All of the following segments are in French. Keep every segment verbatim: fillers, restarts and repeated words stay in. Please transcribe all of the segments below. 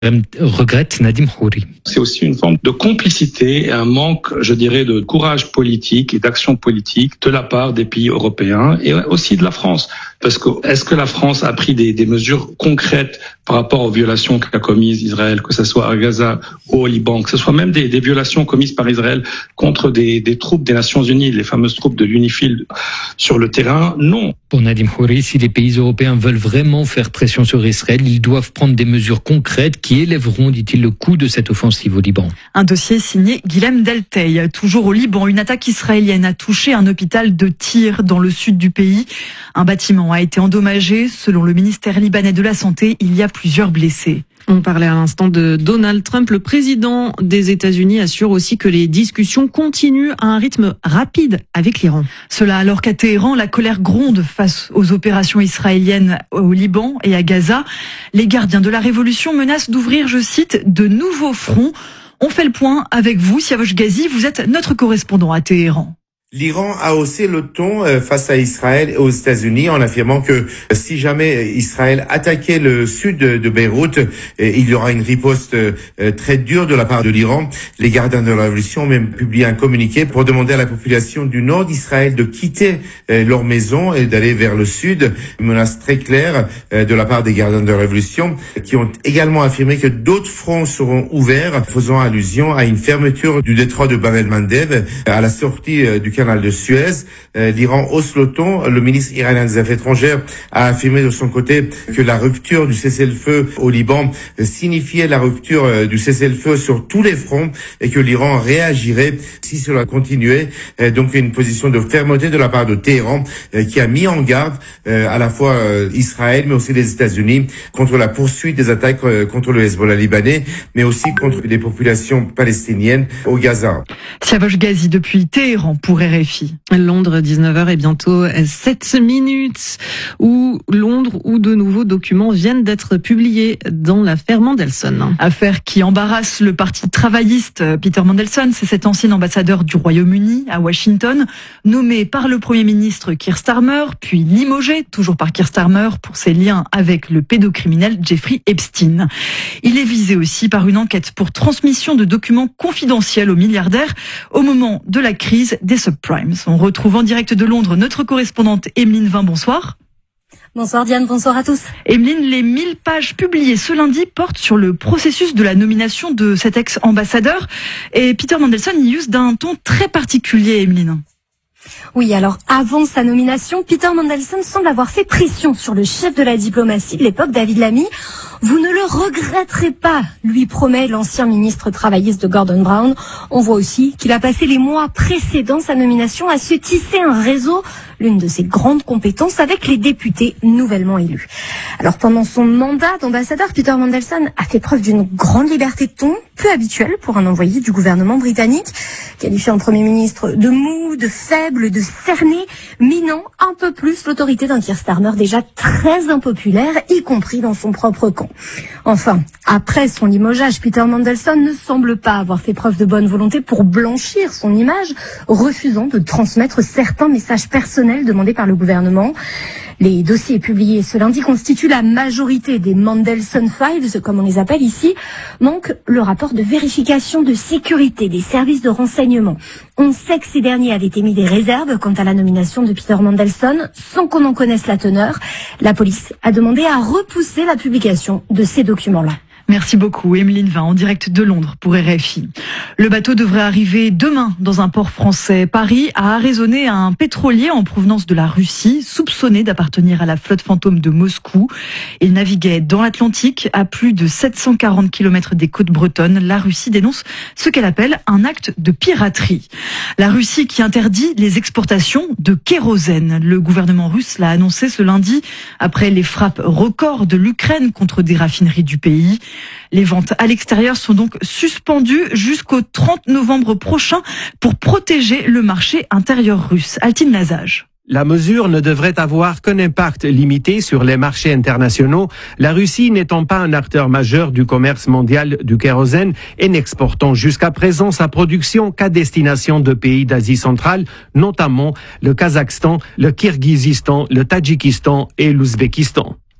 regrette Nadim Khouri. C'est aussi une forme de complicité et un manque, je dirais, de courage politique et d'action politique de la part des pays européens et aussi de la France. Parce que est-ce que la France a pris des, des mesures concrètes par rapport aux violations qu'a commises Israël, que ce soit à Gaza ou au Liban, que ce soit même des, des violations commises par Israël contre des, des troupes des Nations Unies, les fameuses troupes de l'UNIFIL sur le terrain? Non. Pour Nadim Khouri, si les pays européens veulent vraiment faire pression sur Israël, ils doivent prendre des mesures concrètes qui élèveront, dit-il, le coût de cette offensive au Liban. Un dossier signé Guilhem Delteil. Toujours au Liban, une attaque israélienne a touché un hôpital de Tyr dans le sud du pays. Un bâtiment a été endommagé. Selon le ministère libanais de la Santé, il y a plusieurs blessés. On parlait à l'instant de Donald Trump. Le président des États-Unis assure aussi que les discussions continuent à un rythme rapide avec l'Iran. Cela alors qu'à Téhéran, la colère gronde face aux opérations israéliennes au Liban et à Gaza. Les gardiens de la révolution menacent d'ouvrir, je cite, de nouveaux fronts. On fait le point avec vous, Siavash Ghazi. Vous êtes notre correspondant à Téhéran. L'Iran a haussé le ton face à Israël et aux États-Unis en affirmant que si jamais Israël attaquait le sud de Beyrouth, il y aura une riposte très dure de la part de l'Iran. Les gardiens de la révolution ont même publié un communiqué pour demander à la population du nord d'Israël de quitter leur maison et d'aller vers le sud. Une menace très claire de la part des gardiens de la révolution qui ont également affirmé que d'autres fronts seront ouverts, faisant allusion à une fermeture du détroit de Bab el-Mandeb à la sortie du canal de Suez. L'Iran hausse le ton. Le ministre iranien des Affaires étrangères a affirmé de son côté que la rupture du cessez-le-feu au Liban signifiait la rupture du cessez-le-feu sur tous les fronts et que l'Iran réagirait si cela continuait. Donc une position de fermeté de la part de Téhéran qui a mis en garde à la fois Israël mais aussi les États-Unis contre la poursuite des attaques contre le Hezbollah libanais mais aussi contre les populations palestiniennes au Gaza. Siavash Ghazi depuis Téhéran pour R F I. Londres, dix-neuf heures et bientôt sept minutes, où Londres, où de nouveaux documents viennent d'être publiés dans l'affaire Mandelson. Affaire qui embarrasse le parti travailliste. Peter Mandelson, c'est cet ancien ambassadeur du Royaume-Uni à Washington, nommé par le Premier ministre Keir Starmer, puis limogé, toujours par Keir Starmer, pour ses liens avec le pédocriminel Jeffrey Epstein. Il est visé aussi par une enquête pour transmission de documents confidentiels aux milliardaires au moment de la crise des subprimes. On retrouve en direct de Londres notre correspondante Emeline Vin. Bonsoir. Bonsoir Diane, bonsoir à tous. Emeline, les mille pages publiées ce lundi portent sur le processus de la nomination de cet ex-ambassadeur. Et Peter Mandelson y use d'un ton très particulier, Emeline. Oui, alors avant sa nomination, Peter Mandelson semble avoir fait pression sur le chef de la diplomatie de l'époque, David Lammy. Vous ne le regretterez pas, lui promet l'ancien ministre travailliste de Gordon Brown. On voit aussi qu'il a passé les mois précédant sa nomination à se tisser un réseau, l'une de ses grandes compétences, avec les députés nouvellement élus. Alors pendant son mandat d'ambassadeur, Peter Mandelson a fait preuve d'une grande liberté de ton, peu habituelle pour un envoyé du gouvernement britannique, qualifiant le Premier ministre de mou, de faible, de cerné, minant un peu plus l'autorité d'un Keir Starmer déjà très impopulaire, y compris dans son propre camp. Enfin, après son limogeage, Peter Mandelson ne semble pas avoir fait preuve de bonne volonté pour blanchir son image, refusant de transmettre certains messages personnels demandés par le gouvernement. Les dossiers publiés ce lundi constituent la majorité des Mandelson Files, comme on les appelle ici. Manque le rapport de vérification de sécurité des services de renseignement. On sait que ces derniers avaient émis des réserves quant à la nomination de Peter Mandelson, sans qu'on en connaisse la teneur. La police a demandé à repousser la publication de ces documents-là. Merci beaucoup, Emeline Vin, en direct de Londres pour R F I. Le bateau devrait arriver demain dans un port français. Paris a arraisonné un pétrolier en provenance de la Russie, soupçonné d'appartenir à la flotte fantôme de Moscou. Il naviguait dans l'Atlantique à plus de sept cent quarante kilomètres des côtes bretonnes. La Russie dénonce ce qu'elle appelle un acte de piraterie. La Russie qui interdit les exportations de kérosène. Le gouvernement russe l'a annoncé ce lundi après les frappes records de l'Ukraine contre des raffineries du pays. Les ventes à l'extérieur sont donc suspendues jusqu'au trente novembre prochain pour protéger le marché intérieur russe. Altine Lazage. La mesure ne devrait avoir qu'un impact limité sur les marchés internationaux, la Russie n'étant pas un acteur majeur du commerce mondial du kérosène et n'exportant jusqu'à présent sa production qu'à destination de pays d'Asie centrale, notamment le Kazakhstan, le Kirghizistan, le Tadjikistan et l'Ouzbékistan.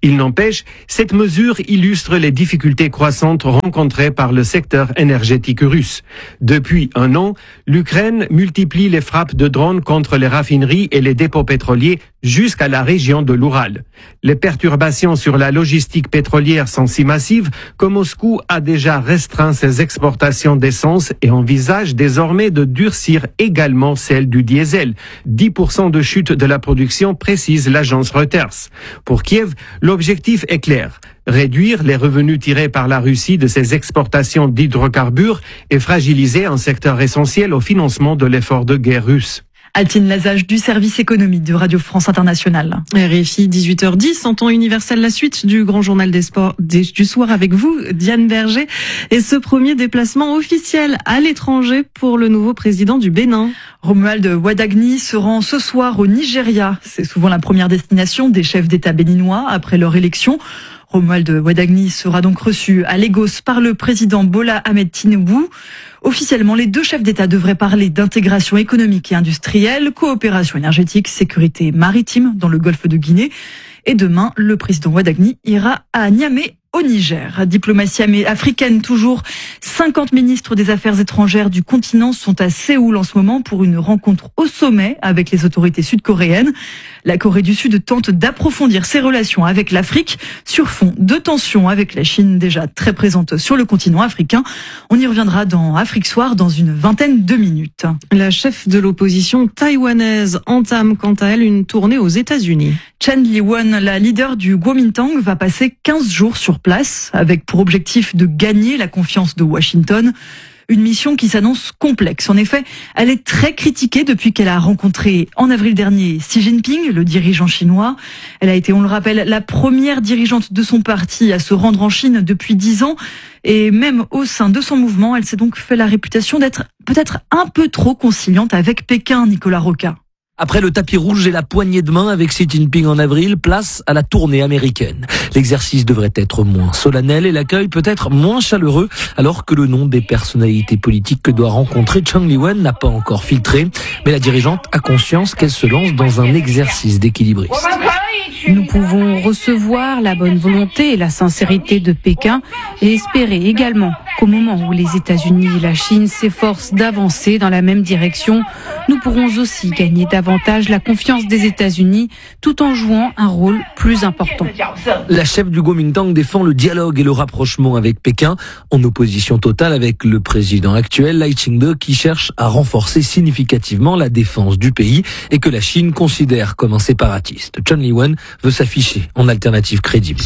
Il n'empêche, cette mesure illustre les difficultés croissantes rencontrées par le secteur énergétique russe. Depuis un an, l'Ukraine multiplie les frappes de drones contre les raffineries et les dépôts pétroliers jusqu'à la région de l'Oural. Les perturbations sur la logistique pétrolière sont si massives que Moscou a déjà restreint ses exportations d'essence et envisage désormais de durcir également celle du diesel. dix pour cent de chute de la production, précise l'agence Reuters. Pour Kiev, l'objectif est clair. Réduire les revenus tirés par la Russie de ses exportations d'hydrocarbures et fragiliser un secteur essentiel au financement de l'effort de guerre russe. Altine Lazage du service économique de Radio France Internationale. R F I, dix-huit heures dix, en temps universel, la suite du grand journal des sports du soir avec vous, Diane Berger, et ce premier déplacement officiel à l'étranger pour le nouveau président du Bénin. Romuald Wadagni se rend ce soir au Nigeria. C'est souvent la première destination des chefs d'État béninois après leur élection. Romuald Wadagni sera donc reçu à Lagos par le président Bola Ahmed Tinubu. Officiellement, les deux chefs d'État devraient parler d'intégration économique et industrielle, coopération énergétique, sécurité maritime dans le golfe de Guinée. Et demain, le président Wadagni ira à Niamey, au Niger. Diplomatie africaine toujours. cinquante ministres des Affaires étrangères du continent sont à Séoul en ce moment pour une rencontre au sommet avec les autorités sud-coréennes. La Corée du Sud tente d'approfondir ses relations avec l'Afrique sur fond de tensions avec la Chine déjà très présente sur le continent africain. On y reviendra dans Afrique Soir dans une vingtaine de minutes. La chef de l'opposition taïwanaise entame quant à elle une tournée aux États-Unis. Chen Li-won, la leader du Kuomintang, va passer quinze jours sur place avec pour objectif de gagner la confiance de Washington. Une mission qui s'annonce complexe. En effet, elle est très critiquée depuis qu'elle a rencontré en avril dernier Xi Jinping, le dirigeant chinois. Elle a été, on le rappelle, la première dirigeante de son parti à se rendre en Chine depuis dix ans. Et même au sein de son mouvement, elle s'est donc fait la réputation d'être peut-être un peu trop conciliante avec Pékin, Nicolas Roca. Après le tapis rouge et la poignée de main avec Xi Jinping en avril, place à la tournée américaine. L'exercice devrait être moins solennel et l'accueil peut-être moins chaleureux, alors que le nom des personnalités politiques que doit rencontrer Chen Li-won n'a pas encore filtré. Mais la dirigeante a conscience qu'elle se lance dans un exercice d'équilibriste. Nous pouvons recevoir la bonne volonté et la sincérité de Pékin et espérer également qu'au moment où les États-Unis et la Chine s'efforcent d'avancer dans la même direction, nous pourrons aussi gagner davantage la confiance des États-Unis tout en jouant un rôle plus important. La chef du Kuomintang défend le dialogue et le rapprochement avec Pékin, en opposition totale avec le président actuel, Lai Ching-te, qui cherche à renforcer significativement la défense du pays et que la Chine considère comme un séparatiste. Chen Li-won veut s'afficher en alternative crédible.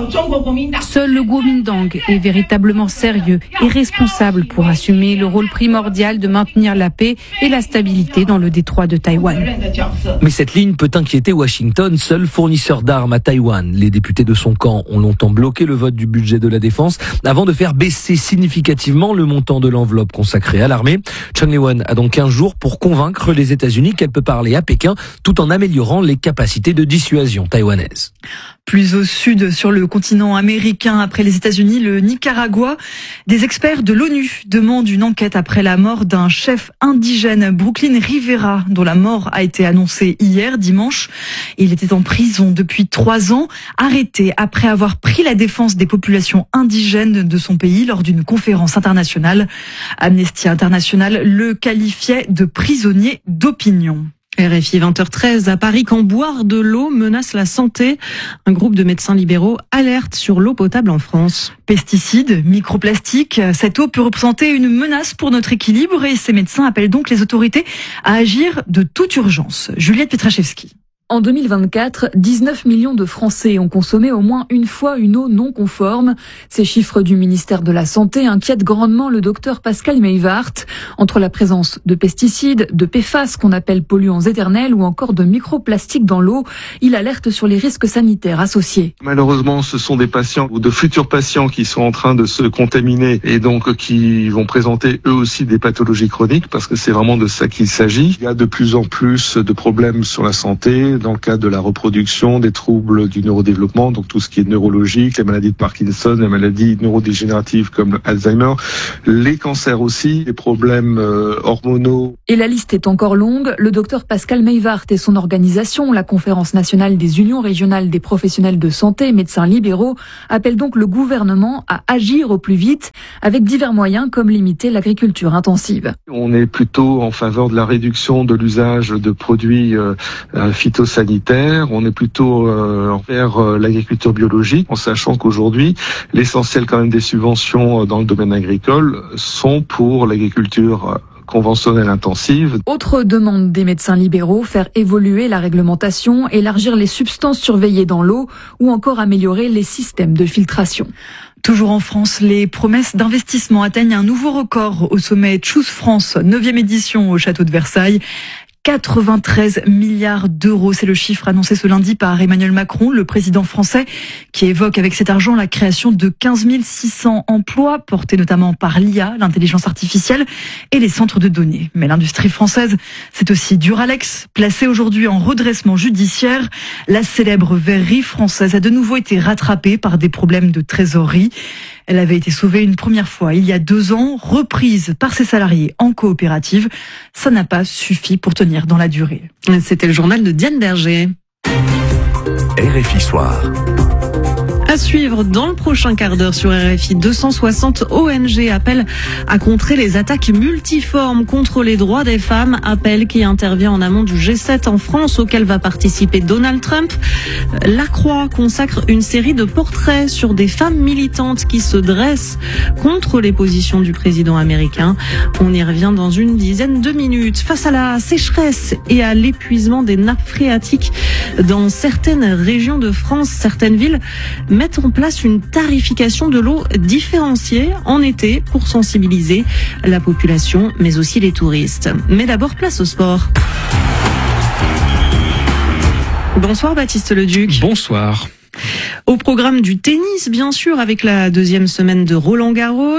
Seul le Kuomintang est véritablement sérieux et responsable pour assumer le rôle primordial de maintenir la paix et la stabilité dans le détroit de Taïwan. Mais cette ligne peut inquiéter Washington, seul fournisseur d'armes à Taïwan. Les députés de son camp ont longtemps bloqué le vote du budget de la défense avant de faire baisser significativement le montant de l'enveloppe consacrée à l'armée. Chen Li-won a donc quinze jours pour convaincre les États-Unis qu'elle peut parler à Pékin tout en améliorant les capacités de dissuasion taïwanaise. Plus au sud, sur le continent américain, après les États-Unis, le Nicaragua. Des experts de l'ONU demandent une enquête après la mort d'un chef indigène, Brooklyn Rivera, dont la mort a été annoncée hier, dimanche. Il était en prison depuis trois ans, arrêté après avoir pris la défense des populations indigènes de son pays lors d'une conférence internationale. Amnesty International le qualifiait de prisonnier d'opinion. R F I vingt heures treize à Paris, quand boire de l'eau menace la santé. Un groupe de médecins libéraux alerte sur l'eau potable en France. Pesticides, microplastiques, cette eau peut représenter une menace pour notre équilibre et ces médecins appellent donc les autorités à agir de toute urgence. Juliette Petraszewski. En deux mille vingt-quatre, dix-neuf millions de Français ont consommé au moins une fois une eau non conforme. Ces chiffres du ministère de la Santé inquiètent grandement le docteur Pascal Meywart. Entre la présence de pesticides, de P F A S qu'on appelle polluants éternels ou encore de microplastiques dans l'eau, il alerte sur les risques sanitaires associés. Malheureusement, ce sont des patients ou de futurs patients qui sont en train de se contaminer et donc qui vont présenter eux aussi des pathologies chroniques parce que c'est vraiment de ça qu'il s'agit. Il y a de plus en plus de problèmes sur la santé, dans le cadre de la reproduction, des troubles du neurodéveloppement, donc tout ce qui est neurologique, les maladies de Parkinson, les maladies neurodégénératives comme Alzheimer, les cancers aussi, les problèmes euh, hormonaux. Et la liste est encore longue. Le docteur Pascal Meywart et son organisation, la Conférence nationale des unions régionales des professionnels de santé et médecins libéraux, appellent donc le gouvernement à agir au plus vite avec divers moyens comme limiter l'agriculture intensive. On est plutôt en faveur de la réduction de l'usage de produits euh, phytosanitaires. On est plutôt euh, vers euh, l'agriculture biologique, en sachant qu'aujourd'hui, l'essentiel quand même des subventions dans le domaine agricole sont pour l'agriculture conventionnelle intensive. Autre demande des médecins libéraux, faire évoluer la réglementation, élargir les substances surveillées dans l'eau ou encore améliorer les systèmes de filtration. Toujours en France, les promesses d'investissement atteignent un nouveau record au sommet Choose France, neuvième édition au château de Versailles. quatre-vingt-treize milliards d'euros, c'est le chiffre annoncé ce lundi par Emmanuel Macron, le président français, qui évoque avec cet argent la création de quinze mille six cents emplois, portés notamment par l'I A, l'intelligence artificielle, et les centres de données. Mais l'industrie française, c'est aussi Duralex, placée aujourd'hui en redressement judiciaire. La célèbre verrerie française a de nouveau été rattrapée par des problèmes de trésorerie. Elle avait été sauvée une première fois il y a deux ans, reprise par ses salariés en coopérative. Ça n'a pas suffi pour tenir dans la durée. C'était le journal de Diane Berger. R F I Soir. À suivre dans le prochain quart d'heure sur R F I, deux cent soixante O N G appellent à contrer les attaques multiformes contre les droits des femmes. Appel qui intervient en amont du G sept en France auquel va participer Donald Trump. La Croix consacre une série de portraits sur des femmes militantes qui se dressent contre les positions du président américain. On y revient dans une dizaine de minutes. Face à la sécheresse et à l'épuisement des nappes phréatiques dans certaines régions de France, certaines villes mettent en place une tarification de l'eau différenciée en été pour sensibiliser la population, mais aussi les touristes. Mais d'abord, place au sport. Bonsoir Baptiste Leduc. Bonsoir. Au programme du tennis, bien sûr, avec la deuxième semaine de Roland-Garros.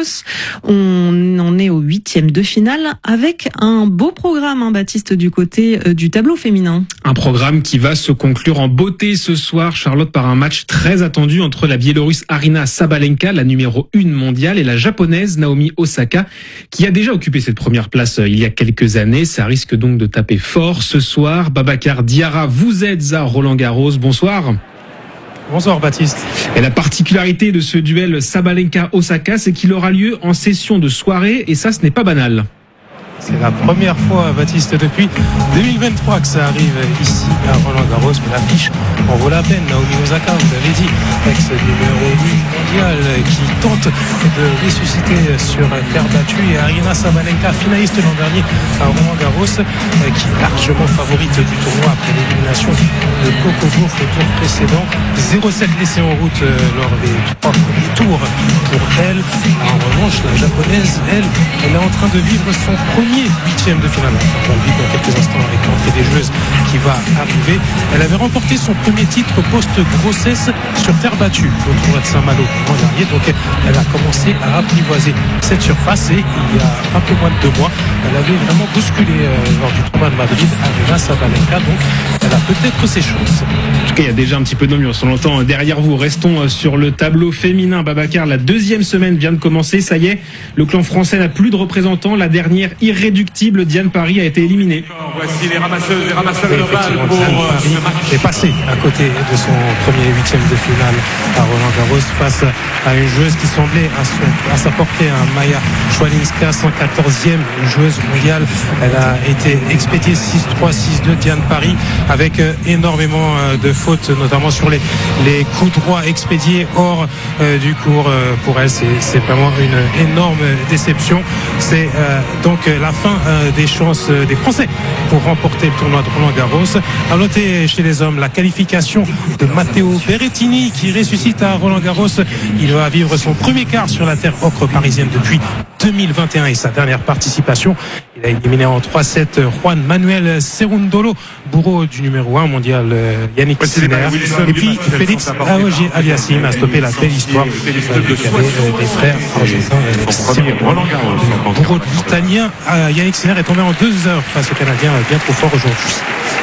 On en est au huitième de finale avec un beau programme, hein, Baptiste, du côté euh, du tableau féminin. Un programme qui va se conclure en beauté ce soir, Charlotte, par un match très attendu entre la Biélorusse Aryna Sabalenka, la numéro une mondiale, et la Japonaise Naomi Osaka, qui a déjà occupé cette première place euh, il y a quelques années. Ça risque donc de taper fort ce soir. Babacar Diarra, vous êtes à Roland-Garros. Bonsoir. Bonsoir Baptiste. Et la particularité de ce duel Sabalenka-Osaka, c'est qu'il aura lieu en session de soirée, et ça, ce n'est pas banal. C'est la première fois, Baptiste, depuis deux mille vingt-trois que ça arrive ici à Roland-Garros, mais l'affiche en vaut la peine. Naomi Osaka, vous l'avez dit, ex-numéro une mondial qui tente de ressusciter sur terre battue, et Aryna Sabalenka, finaliste l'an dernier à Roland-Garros, qui est largement favorite du tournoi après l'élimination de Coco Gauff au tour précédent. zéro sept laissé en route lors des trois premiers tours pour elle. En revanche, la japonaise, elle, elle est en train de vivre son premier huitième de finale. On va le vivre dans quelques instants avec l'entrée des joueuses qui va arriver. Elle avait remporté son premier titre post-grossesse sur terre battue au tournoi de Saint-Malo l'an dernier. Donc elle a commencé à apprivoiser cette surface, et il y a un peu moins de deux mois, elle avait vraiment bousculé euh, lors du tournoi de Madrid Aryna Sabalenka. Donc elle a peut-être ses chances. En tout cas, il y a déjà un petit peu d'ambiance. On l'entend derrière vous. Restons sur le tableau féminin. Babacar, la deuxième semaine vient de commencer. Ça y est, le clan français n'a plus de représentants. La dernière irréductible, Diane Paris, a été éliminée. Voici les ramasseuses et ramasseurs de balles pour ce match. Est passé à côté de son premier huitième de finale à Roland-Garros face à une joueuse qui semblait à, son, à sa portée, un Maya Schwalinska, cent quatorzième joueuse mondiale. Elle a été expédiée six trois, six deux, Diane Paris, avec énormément de fautes, notamment sur les, les coups droits expédiés hors euh, du cours. Euh, pour elle, c'est, c'est vraiment une énorme déception. C'est euh, donc la fin euh, des chances euh, des Français pour remporter le tournoi de Roland-Garros. À noter chez les hommes la qualification de Matteo Berrettini qui ressuscite à Roland-Garros. Il va vivre son premier quart sur la terre ocre parisienne depuis deux mille vingt et un et sa dernière participation. Il a éliminé en trois sept Juan Manuel Cerundolo, bourreau du numéro un mondial euh, Yannick Sinner. Et puis Félix Auger-Aliassime a stoppé la belle histoire euh, des frères argentins. Le bourreau de l'italien euh, Yannick Sinner est tombé en deux heures face au Canadien, bien trop fort aujourd'hui.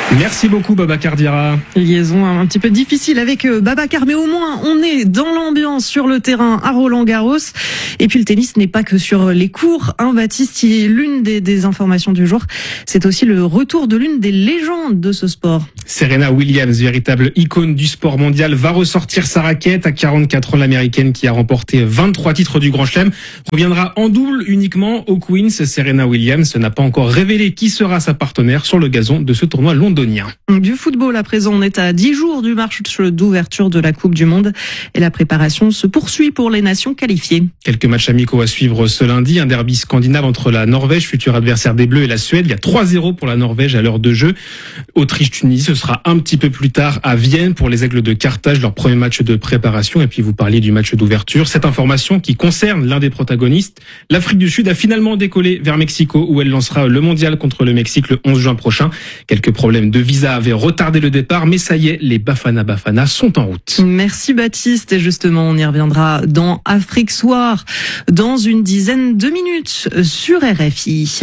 Merci beaucoup Babacar Diarra. Liaison un petit peu difficile avec Babacar, mais au moins on est dans l'ambiance sur le terrain à Roland-Garros. Et puis le tennis n'est pas que sur les cours, hein, Baptiste. L'une des, des informations du jour, c'est aussi le retour de l'une des légendes de ce sport. Serena Williams, véritable icône du sport mondial, va ressortir sa raquette. À quarante-quatre ans, l'américaine qui a remporté vingt-trois titres du Grand Chelem reviendra en double uniquement au Queens. Serena Williams n'a pas encore révélé qui sera sa partenaire sur le gazon de ce tournoi londonien. Du football à présent, on est à dix jours du match d'ouverture de la Coupe du Monde et la préparation se poursuit pour les nations qualifiées. Quelques matchs amicaux à suivre ce lundi, un derby scandinave entre la Norvège, futur adversaire des Bleus, et la Suède. Il y a trois zéro pour la Norvège à l'heure de jeu. Autriche-Tunisie, ce sera un petit peu plus tard à Vienne pour les Aigles de Carthage, leur premier match de préparation. Et puis vous parliez du match d'ouverture. Cette information qui concerne l'un des protagonistes, l'Afrique du Sud a finalement décollé vers Mexico où elle lancera le mondial contre le Mexique le onze juin prochain. Quelques problèmes de visa avaient retardé le départ, mais ça y est, les Bafana Bafana sont en route. Merci Baptiste, et justement on y reviendra dans Afrique Soir dans une dizaine de minutes sur R F I.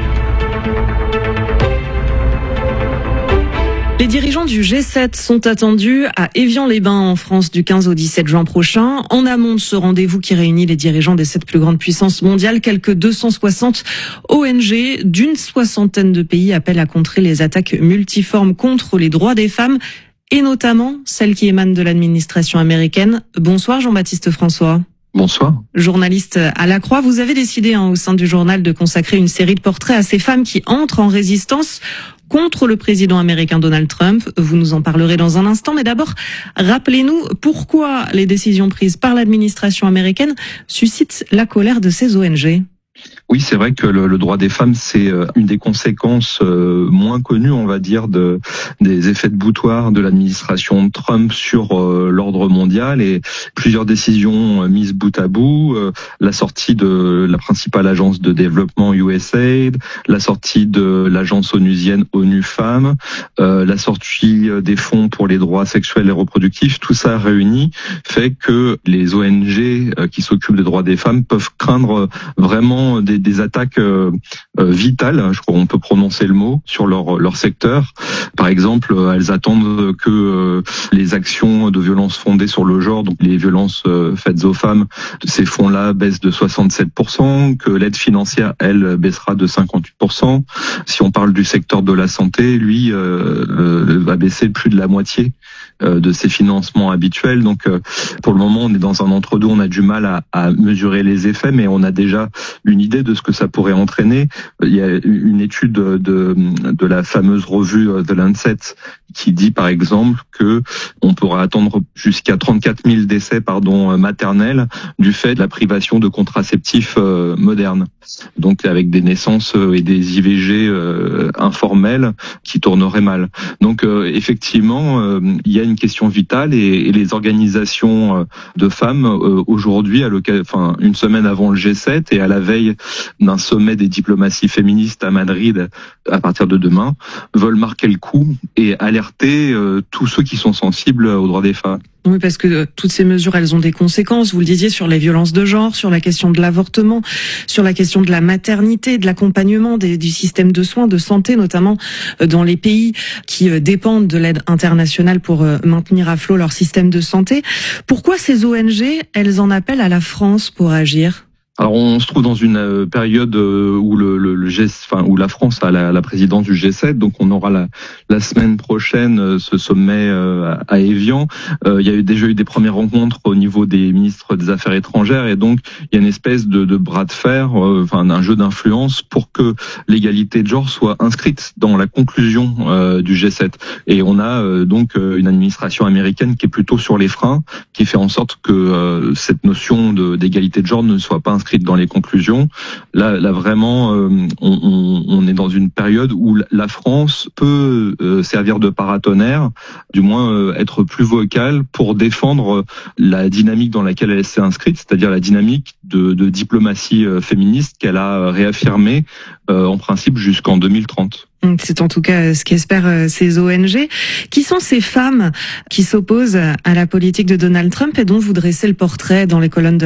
Les dirigeants du G sept sont attendus à Évian-les-Bains en France du quinze au dix-sept juin prochain. En amont de ce rendez-vous qui réunit les dirigeants des sept plus grandes puissances mondiales, quelques deux cent soixante O N G d'une soixantaine de pays appellent à contrer les attaques multiformes contre les droits des femmes et notamment celles qui émanent de l'administration américaine. Bonsoir Jean-Baptiste François. Bonsoir. Journaliste à La Croix, vous avez décidé hein, au sein du journal de consacrer une série de portraits à ces femmes qui entrent en résistance contre le président américain Donald Trump. Vous nous en parlerez dans un instant, mais d'abord, rappelez-nous pourquoi les décisions prises par l'administration américaine suscitent la colère de ces O N G. Oui, c'est vrai que le, le droit des femmes, c'est une des conséquences euh, moins connues, on va dire, de, des effets de boutoir de l'administration Trump sur euh, l'ordre mondial et plusieurs décisions euh, mises bout à bout, euh, la sortie de la principale agence de développement U S A I D, la sortie de l'agence onusienne ONU Femmes, euh, la sortie des fonds pour les droits sexuels et reproductifs, tout ça réuni fait que les O N G euh, qui s'occupent des droits des femmes peuvent craindre vraiment des des attaques euh, euh, vitales, je crois qu'on peut prononcer le mot, sur leur leur secteur. Par exemple, elles attendent que euh, les actions de violence fondées sur le genre, donc les violences euh, faites aux femmes, ces fonds-là baissent de soixante-sept pour cent, que l'aide financière, elle, baissera de cinquante-huit pour cent. Si on parle du secteur de la santé, lui, euh, euh, va baisser plus de la moitié euh, de ses financements habituels. Donc, euh, pour le moment, on est dans un entre-deux, on a du mal à, à mesurer les effets, mais on a déjà une idée de ce que ça pourrait entraîner. Il y a une étude de, de la fameuse revue The Lancet qui dit par exemple que on pourra attendre jusqu'à trente-quatre mille décès pardon maternels du fait de la privation de contraceptifs euh, modernes. Donc avec des naissances et des I V G euh, informelles qui tourneraient mal. Donc euh, effectivement, euh, il y a une question vitale et, et les organisations de femmes euh, aujourd'hui, à l'occasion, enfin une semaine avant le G sept et à la veille d'un sommet des diplomaties féministes à Madrid à partir de demain, veulent marquer le coup et alerter euh, tous ceux qui sont sensibles aux droits des femmes. Oui, parce que toutes ces mesures, elles ont des conséquences. Vous le disiez, sur les violences de genre, sur la question de l'avortement, sur la question de la maternité, de l'accompagnement des, du système de soins, de santé, notamment dans les pays qui dépendent de l'aide internationale pour maintenir à flot leur système de santé. Pourquoi ces O N G, elles en appellent à la France pour agir ? Alors on se trouve dans une période où le, le, le G, enfin où la France a la, la présidence du G sept, donc on aura la, la semaine prochaine ce sommet à Évian. Euh, il y a eu déjà eu des premières rencontres au niveau des ministres des Affaires étrangères et donc il y a une espèce de, de bras de fer, euh, enfin un jeu d'influence pour que l'égalité de genre soit inscrite dans la conclusion euh, du G sept. Et on a euh, donc une administration américaine qui est plutôt sur les freins, qui fait en sorte que euh, cette notion de, d'égalité de genre ne soit pas inscrite dans les conclusions. Là, là vraiment, euh, on, on, on est dans une période où la France peut euh, servir de paratonnerre, du moins euh, être plus vocale pour défendre la dynamique dans laquelle elle s'est inscrite, c'est-à-dire la dynamique de, de diplomatie euh, féministe qu'elle a réaffirmée euh, en principe jusqu'en deux mille trente. C'est en tout cas ce qu'espèrent ces O N G. Qui sont ces femmes qui s'opposent à la politique de Donald Trump et dont vous dressez le portrait dans les colonnes de La Croix ?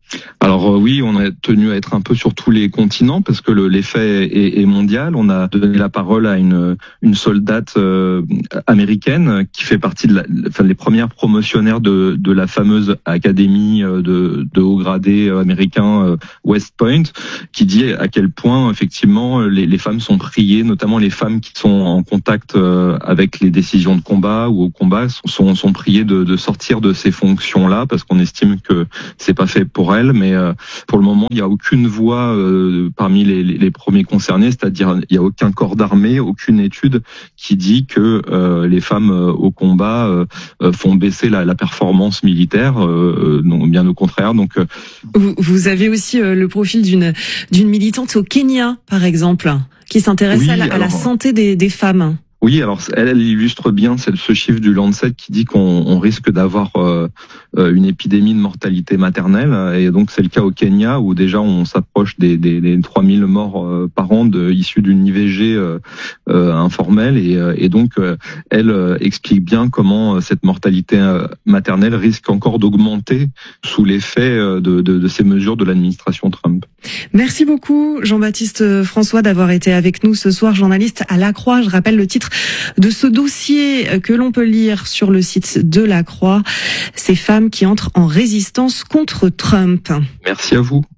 Alors euh, oui, on a tenu à être un peu sur tous les continents parce que le, l'effet est, est mondial. On a donné la parole à une, une soldate euh, américaine qui fait partie de la, enfin, les premières promotionnaires de, de la fameuse académie de, de haut gradé américain euh, West Point, qui dit à quel point effectivement les, les femmes sont priées, notamment les femmes qui sont en contact euh, avec les décisions de combat ou au combat sont, sont priées de, de sortir de ces fonctions-là parce qu'on estime que c'est pas fait pour elles. Mais euh, pour le moment, il n'y a aucune voix euh, parmi les, les, les premiers concernés, c'est-à-dire il n'y a aucun corps d'armée, aucune étude qui dit que euh, les femmes euh, au combat euh, font baisser la, la performance militaire, euh, non, bien au contraire. Donc, euh... vous, vous avez aussi euh, le profil d'une d'une militante au Kenya, par exemple, qui s'intéresse oui, à, la, alors... à la santé des, des femmes. Oui, alors elle, elle illustre bien ce chiffre du Lancet qui dit qu'on on risque d'avoir euh, une épidémie de mortalité maternelle, et donc c'est le cas au Kenya où déjà on s'approche des, des, des trois mille morts euh, par an de, issus d'une I V G euh, euh, informelle, et, et donc euh, elle euh, explique bien comment cette mortalité euh, maternelle risque encore d'augmenter sous l'effet de, de, de ces mesures de l'administration Trump. Merci beaucoup Jean-Baptiste François d'avoir été avec nous ce soir, journaliste à La Croix. Je rappelle le titre de ce dossier que l'on peut lire sur le site de La Croix, ces femmes qui entrent en résistance contre Trump. Merci à vous.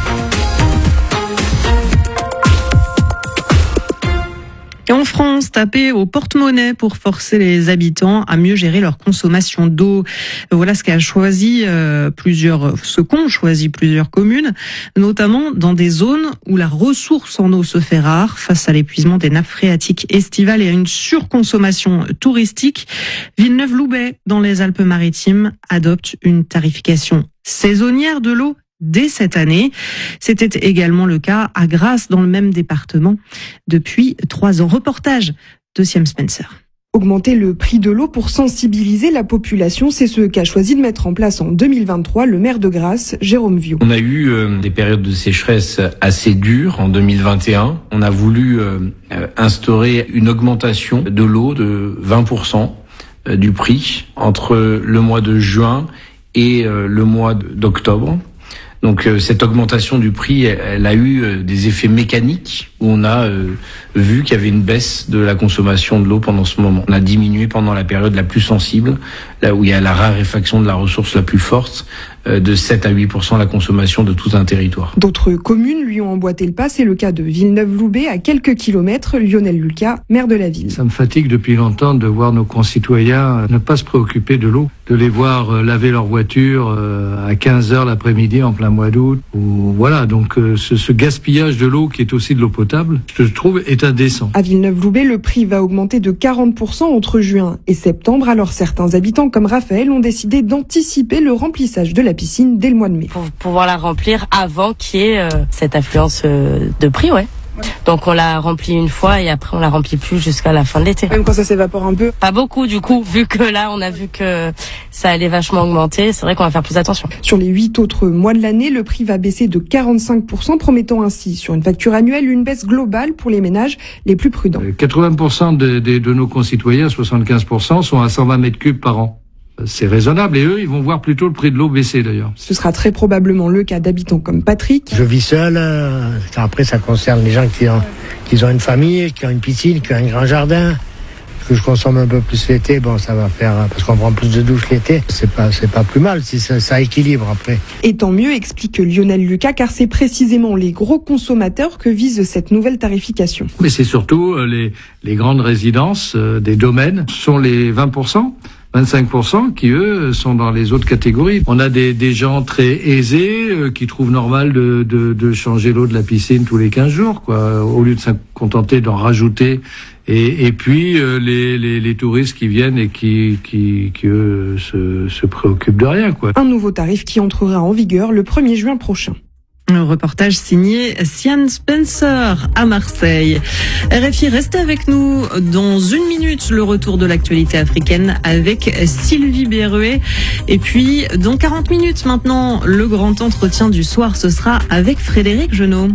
Et en France, taper au porte-monnaie pour forcer les habitants à mieux gérer leur consommation d'eau. Voilà ce qu'a choisi euh, plusieurs, ce qu'ont choisi plusieurs communes, notamment dans des zones où la ressource en eau se fait rare face à l'épuisement des nappes phréatiques estivales et à une surconsommation touristique. Villeneuve-Loubet, dans les Alpes-Maritimes, adopte une tarification saisonnière de l'eau dès cette année. C'était également le cas à Grasse, dans le même département, depuis trois ans. Reportage de Siam Spencer. Augmenter le prix de l'eau pour sensibiliser la population, c'est ce qu'a choisi de mettre en place en deux mille vingt-trois le maire de Grasse, Jérôme Viau. On a eu euh, des périodes de sécheresse assez dures en deux mille vingt et un. On a voulu euh, instaurer une augmentation de l'eau de vingt pour cent du prix entre le mois de juin et euh, le mois d'octobre. Donc euh, cette augmentation du prix, elle, elle a eu euh, des effets mécaniques où on a euh, vu qu'il y avait une baisse de la consommation de l'eau pendant ce moment. On a diminué pendant la période la plus sensible, là où il y a la raréfaction de la ressource la plus forte, euh, de sept à huit pour cent la consommation de tout un territoire. D'autres communes lui ont emboîté le pas, c'est le cas de Villeneuve-Loubet, à quelques kilomètres. Lionel Lucas, maire de la ville. Ça me fatigue depuis longtemps de voir nos concitoyens ne pas se préoccuper de l'eau, de les voir laver leur voiture à quinze heures l'après-midi en plein mois d'août. Ou voilà, donc ce, ce gaspillage de l'eau qui est aussi de l'eau potable, je trouve, est indécent. À Villeneuve-Loubet, le prix va augmenter de quarante pour cent entre juin et septembre. Alors certains habitants comme Raphaël ont décidé d'anticiper le remplissage de la piscine dès le mois de mai. Pour pouvoir la remplir avant qu'il y ait euh, cette affluence euh, de prix, ouais. Donc on l'a rempli une fois et après on la remplit plus jusqu'à la fin de l'été. Même quand ça s'évapore un peu? Pas beaucoup du coup, vu que là on a vu que ça allait vachement augmenter, c'est vrai qu'on va faire plus attention. Sur les huit autres mois de l'année, le prix va baisser de quarante-cinq pour cent, promettant ainsi sur une facture annuelle une baisse globale pour les ménages les plus prudents. quatre-vingts pour cent de, de, de nos concitoyens, soixante-quinze pour cent, sont à cent vingt mètres cubes par an. C'est raisonnable, et eux, ils vont voir plutôt le prix de l'eau baisser d'ailleurs. Ce sera très probablement le cas d'habitants comme Patrick. Je vis seul, euh, après ça concerne les gens qui ont, qui ont une famille, qui ont une piscine, qui ont un grand jardin. Que je consomme un peu plus l'été, bon ça va faire, parce qu'on prend plus de douche l'été, c'est pas, c'est pas plus mal, si ça, ça équilibre après. Et tant mieux, explique Lionel Lucas, car c'est précisément les gros consommateurs que vise cette nouvelle tarification. Mais c'est surtout les, les grandes résidences euh, des domaines, sont les vingt pour cent. vingt-cinq pour cent qui, eux, sont dans les autres catégories. On a des, des gens très aisés euh, qui trouvent normal de, de, de changer l'eau de la piscine tous les quinze jours, quoi, au lieu de se contenter d'en rajouter. Et, et puis euh, les, les, les touristes qui viennent et qui, qui, qui eux, se, se préoccupent de rien, quoi. Un nouveau tarif qui entrera en vigueur le premier juin prochain. Un reportage signé Sian Spencer à Marseille. R F I, restez avec nous dans une minute, le retour de l'actualité africaine avec Sylvie Berruet. Et puis, dans quarante minutes maintenant, le grand entretien du soir, ce sera avec Frédéric Genot.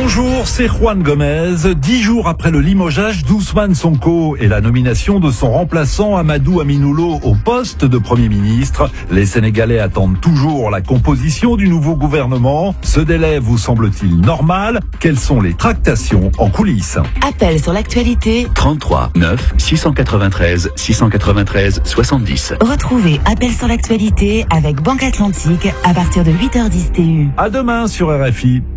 Bonjour, c'est Juan Gomez. Dix jours après le limogeage d'Ousmane Sonko et la nomination de son remplaçant Amadou Aminoulo au poste de Premier ministre, les Sénégalais attendent toujours la composition du nouveau gouvernement. Ce délai vous semble-t-il normal? Quelles sont les tractations en coulisses? Appel sur l'actualité. trente-trois neuf six cent quatre-vingt-treize six cent quatre-vingt-treize soixante-dix. Retrouvez Appel sur l'actualité avec Banque Atlantique à partir de huit heures dix T U. À demain sur R F I.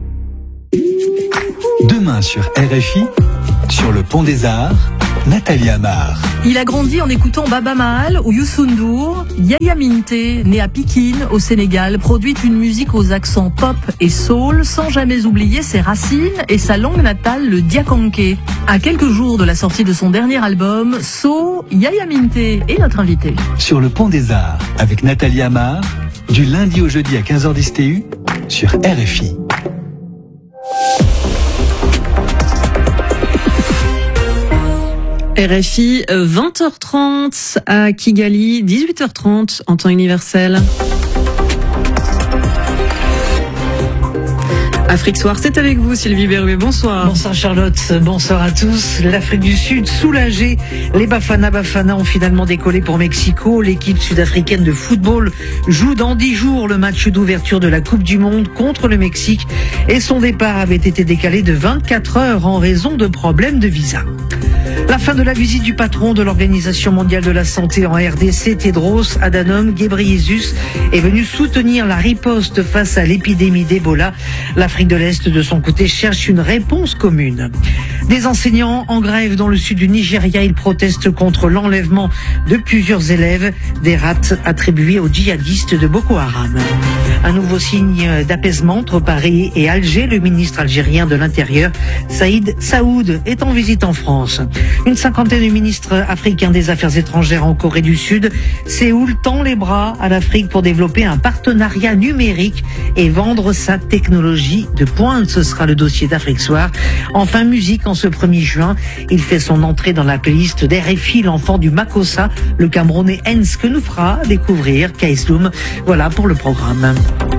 Demain sur R F I, sur le Pont des Arts, Nathalie Amar. Il a grandi en écoutant Baba Maal ou Youssou N'Dour. Yaya Minte, né à Pikine, au Sénégal, produit une musique aux accents pop et soul, sans jamais oublier ses racines et sa langue natale, le diakanké. À quelques jours de la sortie de son dernier album, So, Yaya Minte est notre invité. Sur le Pont des Arts, avec Nathalie Amar, du lundi au jeudi à quinze heures dix T U, sur R F I. R F I, vingt heures trente à Kigali, dix-huit heures trente en temps universel. Afrique Soir, c'est avec vous Sylvie Berruet, bonsoir. Bonsoir Charlotte, bonsoir à tous. L'Afrique du Sud soulagée, les Bafana Bafana ont finalement décollé pour Mexico. L'équipe sud-africaine de football joue dans dix jours le match d'ouverture de la Coupe du Monde contre le Mexique et son départ avait été décalé de vingt-quatre heures en raison de problèmes de visa. La fin de la visite du patron de l'Organisation mondiale de la santé en R D C, Tedros Adhanom Ghebreyesus, est venu soutenir la riposte face à l'épidémie d'Ebola. L'Afrique de l'Est, de son côté, cherche une réponse commune. Des enseignants en grève dans le sud du Nigeria, ils protestent contre l'enlèvement de plusieurs élèves, des rates attribuées aux djihadistes de Boko Haram. Un nouveau signe d'apaisement entre Paris et Alger. Le ministre algérien de l'Intérieur, Saïd Saoud, est en visite en France. Une cinquantaine de ministres africains des Affaires étrangères en Corée du Sud. Séoul tend les bras à l'Afrique pour développer un partenariat numérique et vendre sa technologie de pointe. Ce sera le dossier d'Afrique Soir. Enfin, musique, en ce premier juin, il fait son entrée dans la playlist d'R F I, l'enfant du Makossa, le Camerounais Hens, que nous fera découvrir Kaisloum. Voilà pour le programme.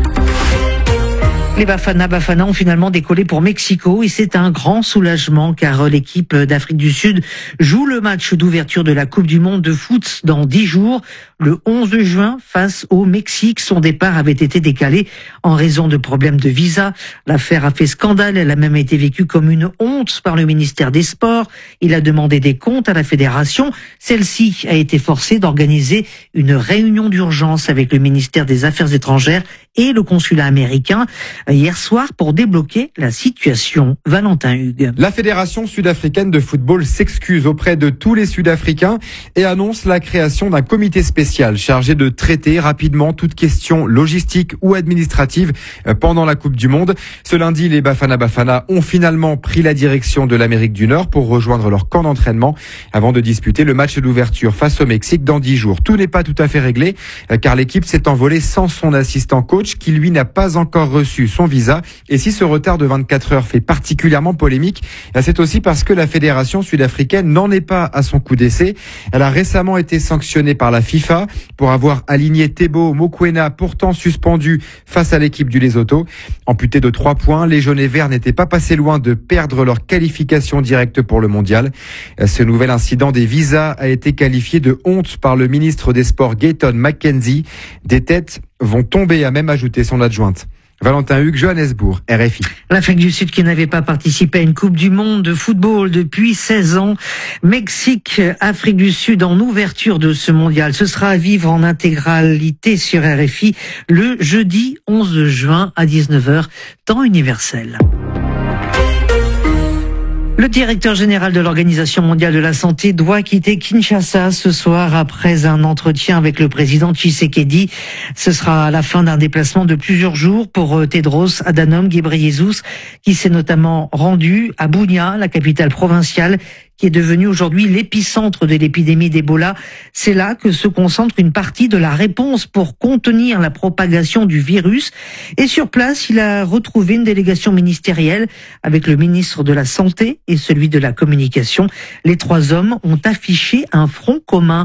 Les Bafana Bafana ont finalement décollé pour Mexico et c'est un grand soulagement car l'équipe d'Afrique du Sud joue le match d'ouverture de la Coupe du Monde de foot dans dix jours, le onze juin, face au Mexique. Son départ avait été décalé en raison de problèmes de visa. L'affaire a fait scandale, elle a même été vécue comme une honte par le ministère des Sports. Il a demandé des comptes à la fédération. Celle-ci a été forcée d'organiser une réunion d'urgence avec le ministère des Affaires étrangères et le consulat américain hier soir pour débloquer la situation. Valentin Hugues. La Fédération sud-africaine de football s'excuse auprès de tous les Sud-Africains et annonce la création d'un comité spécial chargé de traiter rapidement toute question logistique ou administrative pendant la Coupe du Monde. Ce lundi, les Bafana Bafana ont finalement pris la direction de l'Amérique du Nord pour rejoindre leur camp d'entraînement avant de disputer le match d'ouverture face au Mexique dans dix jours. Tout n'est pas tout à fait réglé car l'équipe s'est envolée sans son assistant coach qui lui n'a pas encore reçu son visa. Et si ce retard de vingt-quatre heures fait particulièrement polémique, c'est aussi parce que la fédération sud-africaine n'en est pas à son coup d'essai. Elle a récemment été sanctionnée par la FIFA pour avoir aligné Teboho Mokoena, pourtant suspendu face à l'équipe du Lesotho. Amputé de trois points, les jaunes et verts n'étaient pas passés loin de perdre leur qualification directe pour le mondial. Ce nouvel incident des visas a été qualifié de honte par le ministre des Sports Gayton McKenzie. Des têtes vont tomber, a même ajouté son adjointe. Valentin Hugues, Johannesburg, R F I. L'Afrique du Sud qui n'avait pas participé à une Coupe du Monde de football depuis seize ans. Mexique, Afrique du Sud en ouverture de ce mondial. Ce sera à vivre en intégralité sur R F I le jeudi onze juin à dix-neuf heures, temps universel. Le directeur général de l'Organisation mondiale de la santé doit quitter Kinshasa ce soir après un entretien avec le président Tshisekedi. Ce sera à la fin d'un déplacement de plusieurs jours pour Tedros Adhanom Ghebreyesus, qui s'est notamment rendu à Bunia, la capitale provinciale, qui est devenu aujourd'hui l'épicentre de l'épidémie d'Ebola. C'est là que se concentre une partie de la réponse pour contenir la propagation du virus. Et sur place, il a retrouvé une délégation ministérielle avec le ministre de la Santé et celui de la Communication. Les trois hommes ont affiché un front commun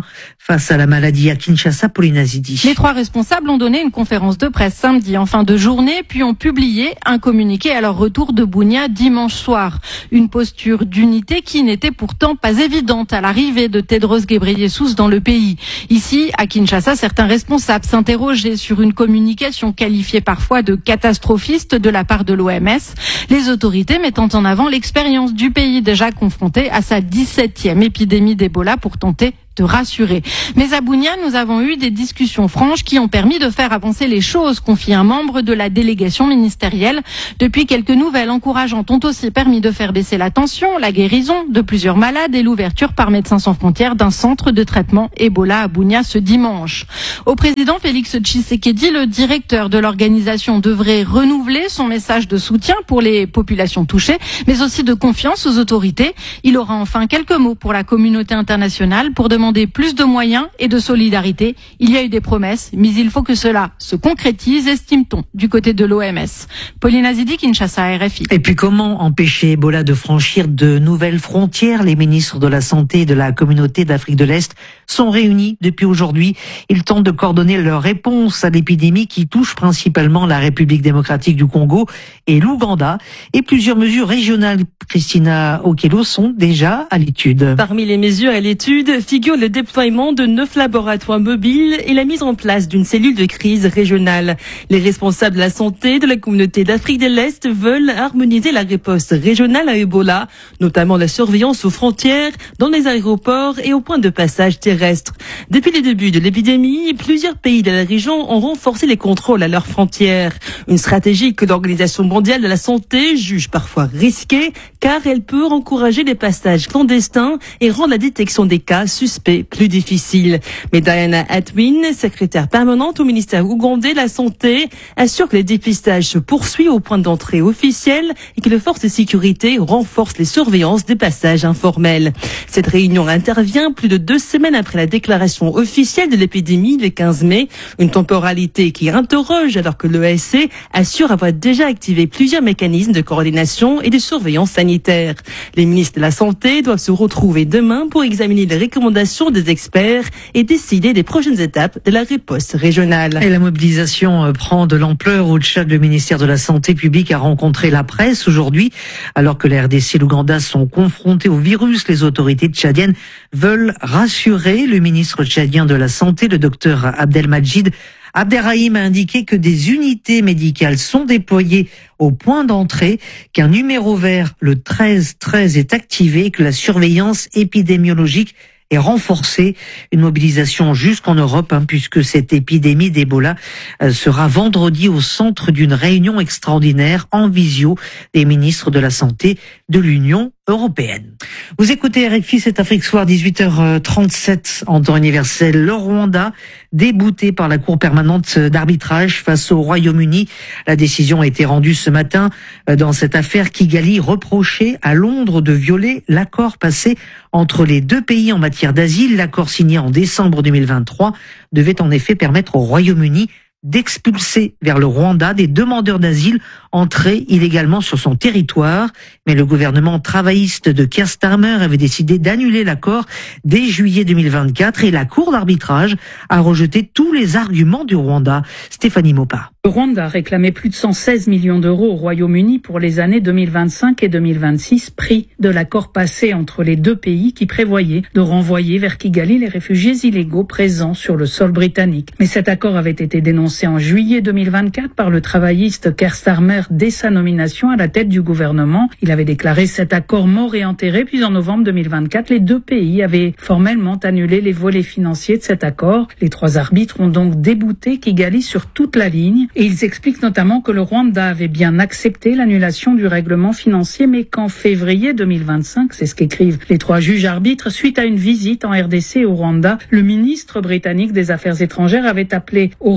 face à la maladie à Kinshasa, Pauline Azidi. Les trois responsables ont donné une conférence de presse samedi en fin de journée, puis ont publié un communiqué à leur retour de Bunia dimanche soir. Une posture d'unité qui n'était pourtant pas évidente à l'arrivée de Tedros Ghebreyesus dans le pays. Ici, à Kinshasa, certains responsables s'interrogeaient sur une communication qualifiée parfois de catastrophiste de la part de l'O M S, les autorités mettant en avant l'expérience du pays déjà confronté à sa dix-septième épidémie d'Ebola pour tenter de rassurer. Mais à Bunia, nous avons eu des discussions franches qui ont permis de faire avancer les choses, confie un membre de la délégation ministérielle. Depuis, quelques nouvelles encourageantes ont aussi permis de faire baisser la tension, la guérison de plusieurs malades et l'ouverture par Médecins sans frontières d'un centre de traitement Ebola à Bunia ce dimanche. Au président Félix Tshisekedi, le directeur de l'organisation devrait renouveler son message de soutien pour les populations touchées, mais aussi de confiance aux autorités. Il aura enfin quelques mots pour la communauté internationale pour demander plus de moyens et de solidarité. Il y a eu des promesses, mais il faut que cela se concrétise, estime-t-on, du côté de l'O M S. Pauline Azidi, Kinshasa, R F I. Et puis comment empêcher Ebola de franchir de nouvelles frontières? Les ministres de la Santé et de la Communauté d'Afrique de l'Est sont réunis depuis aujourd'hui. Ils tentent de coordonner leur réponse à l'épidémie qui touche principalement la République démocratique du Congo et l'Ouganda. Et plusieurs mesures régionales, Christina Okello, sont déjà à l'étude. Parmi les mesures à l'étude figure le déploiement de neuf laboratoires mobiles et la mise en place d'une cellule de crise régionale. Les responsables de la santé de la communauté d'Afrique de l'Est veulent harmoniser la riposte régionale à Ebola, notamment la surveillance aux frontières, dans les aéroports et aux points de passage terrestres. Depuis le début de l'épidémie, plusieurs pays de la région ont renforcé les contrôles à leurs frontières. Une stratégie que l'Organisation mondiale de la santé juge parfois risquée, car elle peut encourager les passages clandestins et rendre la détection des cas suspects plus difficile. Mais Diana Atwin, secrétaire permanente au ministère ougandais de la Santé, assure que les dépistages se poursuivent au point d'entrée officiel et que les forces de sécurité renforcent les surveillances des passages informels. Cette réunion intervient plus de deux semaines après la déclaration officielle de l'épidémie le quinze mai, une temporalité qui interroge alors que l'E S C assure avoir déjà activé plusieurs mécanismes de coordination et de surveillance sanitaire. Les ministres de la Santé doivent se retrouver demain pour examiner les recommandations des experts et décider des prochaines étapes de la riposte régionale. Et la mobilisation prend de l'ampleur. Au Tchad, le ministère de la Santé publique a rencontré la presse aujourd'hui. Alors que la R D C et l'Ouganda sont confrontés au virus, les autorités tchadiennes veulent rassurer. Le ministre tchadien de la Santé, le docteur Abdelmajid Abderrahim, a indiqué que des unités médicales sont déployées au point d'entrée, qu'un numéro vert, le treize treize, est activé et que la surveillance épidémiologique est renforcée. Une mobilisation jusqu'en Europe, hein, puisque cette épidémie d'Ebola euh, sera vendredi au centre d'une réunion extraordinaire en visio des ministres de la Santé de l'Union européenne. Vous écoutez R F I, c'est Afrique Soir, dix-huit heures trente-sept en temps universel. Le Rwanda, débouté par la Cour permanente d'arbitrage face au Royaume-Uni. La décision a été rendue ce matin dans cette affaire. Kigali reprochait à Londres de violer l'accord passé entre les deux pays en matière d'asile. L'accord signé en décembre deux mille vingt-trois devait en effet permettre au Royaume-Uni d'expulser vers le Rwanda des demandeurs d'asile entrés illégalement sur son territoire. Mais le gouvernement travailliste de Keir Starmer avait décidé d'annuler l'accord dès juillet deux mille vingt-quatre et la Cour d'arbitrage a rejeté tous les arguments du Rwanda. Stéphanie Mopa. Le Rwanda réclamait plus de cent seize millions d'euros au Royaume-Uni pour les années deux mille vingt-cinq et deux mille vingt-six, prix de l'accord passé entre les deux pays qui prévoyait de renvoyer vers Kigali les réfugiés illégaux présents sur le sol britannique. Mais cet accord avait été dénoncé en juillet deux mille vingt-quatre par le travailliste Keir Starmer dès sa nomination à la tête du gouvernement. Il avait déclaré cet accord mort et enterré, puis en novembre deux mille vingt-quatre, les deux pays avaient formellement annulé les volets financiers de cet accord. Les trois arbitres ont donc débouté Kigali sur toute la ligne. Et ils expliquent notamment que le Rwanda avait bien accepté l'annulation du règlement financier, mais qu'en février deux mille vingt-cinq, c'est ce qu'écrivent les trois juges arbitres, suite à une visite en R D C au Rwanda, le ministre britannique des Affaires étrangères avait appelé au retrait